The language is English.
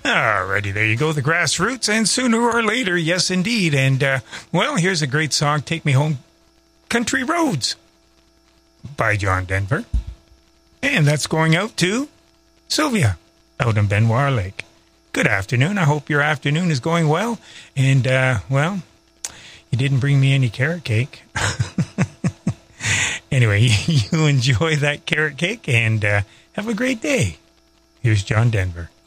Alrighty, there you go, the Grassroots, and sooner or later, yes indeed. And, well, here's a great song, Take Me Home, Country Roads, by John Denver. And that's going out to Sylvia, out in Benoit Lake. Good afternoon, I hope your afternoon is going well. And, well, you didn't bring me any carrot cake. Anyway, you enjoy that carrot cake, and have a great day. Here's John Denver.